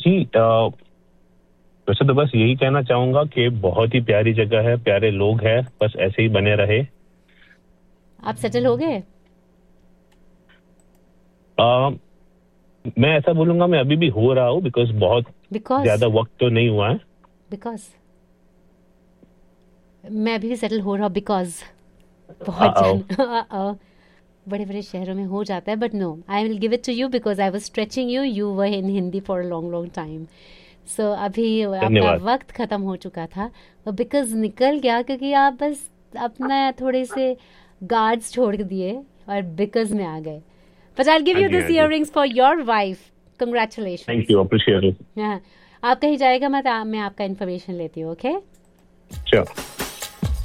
जी, वैसे तो बस यही कहना चाहूंगा कि बहुत ही प्यारी जगह है, प्यारे लोग हैं, बस ऐसे ही बने रहे। आप सेटल हो गए? आ, मैं ऐसा बोलूंगा, मैं अभी भी हो रहा हूँ, बिकॉज बहुत बिकॉज ज्यादा वक्त तो नहीं हुआ है। बिकॉज मैं अभी भी सेटल हो रहा हूँ बिकॉज बहुत आओ। जान बड़े बड़े शहरों में हो जाता है, but no, I will give it to you because I was stretching you, you were in Hindi for a long long time. सो अभी आपका धन्यवाद। वक्त ख़त्म हो चुका था, बिकॉज निकल गया क्योंकि आप बस अपना थोड़े से गार्ड्स छोड़ दिए और बिकॉज में आ गए। बट आई गिव हाँ यू जी, दिस हाँ जी। Earrings for your wife. Thank congratulations. You, appreciate it. हाँ, आप कहीं जाएगा मत, मैं आपका इन्फॉर्मेशन लेती हूँ, ओके? श्योर।